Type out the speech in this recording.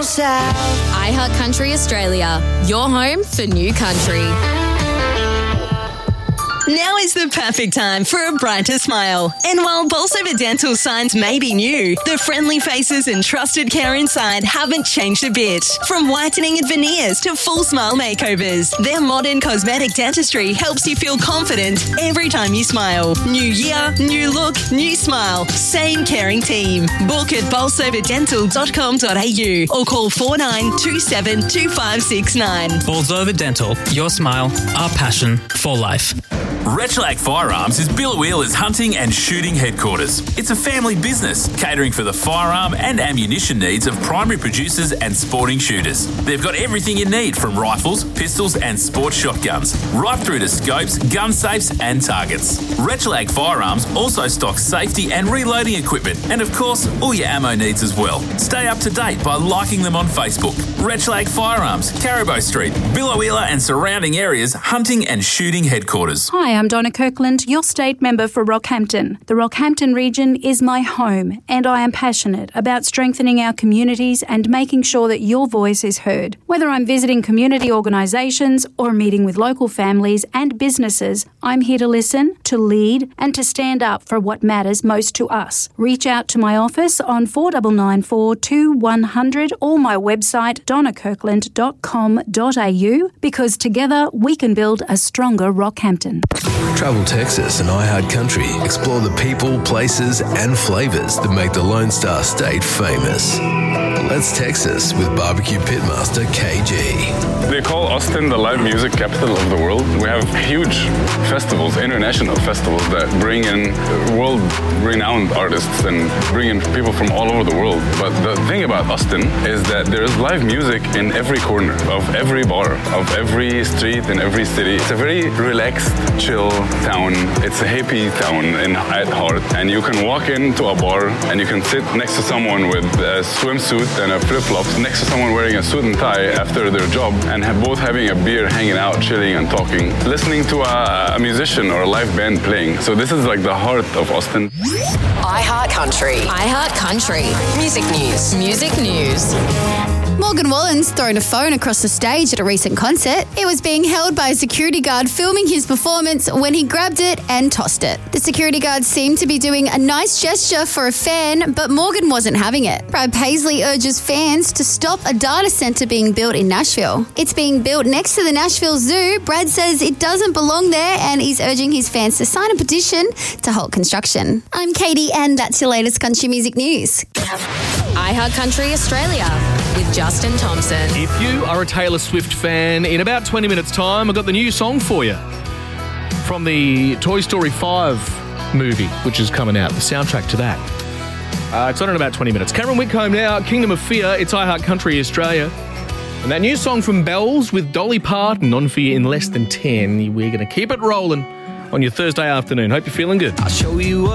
down south. iHeart Country Australia, your home for new country. Now is the perfect time for a brighter smile. And while Bolsover Dental signs may be new, the friendly faces and trusted care inside haven't changed a bit. From whitening and veneers to full smile makeovers, their modern cosmetic dentistry helps you feel confident every time you smile. New year, new look, new smile. Same caring team. Book at bolsoverdental.com.au or call 4927 2569. Bolsover Dental, your smile, our passion for life. Rechlac Firearms is Bill Wheeler's hunting and shooting headquarters. It's a family business catering for the firearm and ammunition needs of primary producers and sporting shooters. They've got everything you need from rifles, pistols and sport shotguns, right through to scopes, gun safes and targets. Rechlac Firearms also stocks safety and reloading equipment and of course all your ammo needs as well. Stay up to date by liking them on Facebook. Rechlac Firearms, Caribou Street, Billowheeler and surrounding areas hunting and shooting headquarters. Hi, I'm Donna Kirkland, your state member for Rockhampton. The Rockhampton region is my home, and I am passionate about strengthening our communities and making sure that your voice is heard. Whether I'm visiting community organisations or meeting with local families and businesses, I'm here to listen, to lead, and to stand up for what matters most to us. Reach out to my office on 4994 2100 or my website donnakirkland.com.au because together we can build a stronger Rockhampton. Travel Texas and iHeart Country explore the people, places and flavours that make the Lone Star State famous. Let's Texas with barbecue pitmaster KG. They call Austin the live music capital of the world. We have huge festivals, international festivals that bring in world-renowned artists and bring in people from all over the world. But the thing about Austin is that there's live music in every corner of every bar, of every street in every city. It's a very relaxed, chill town. It's a hippie town at heart. And you can walk into a bar and you can sit next to someone with a swimsuit and a flip-flops next to someone wearing a suit and tie after their job and both having a beer, hanging out, chilling and talking, listening to a musician or a live band playing. So this is like the heart of Austin. iHeart Country. iHeart Country. Music news. Music news. Morgan Wallen's thrown a phone across the stage at a recent concert. It was being held by a security guard filming his performance when he grabbed it and tossed it. The security guard seemed to be doing a nice gesture for a fan, but Morgan wasn't having it. Brad Paisley urges fans to stop a data centre being built in Nashville. It's being built next to the Nashville Zoo. Brad says it doesn't belong there and he's urging his fans to sign a petition to halt construction. I'm Katie and that's your latest country music news. iHeart Country Australia with Justin Thompson. If you are a Taylor Swift fan, in about 20 minutes' time, I've got the new song for you from the Toy Story 5 movie, which is coming out, the soundtrack to that. It's on in about 20 minutes. Cameron Whitcomb now, Kingdom of Fear. It's iHeart Country Australia. And that new song from Bells with Dolly Parton on for you in less than 10. We're going to keep it rolling on your Thursday afternoon. Hope you're feeling good. I'll show you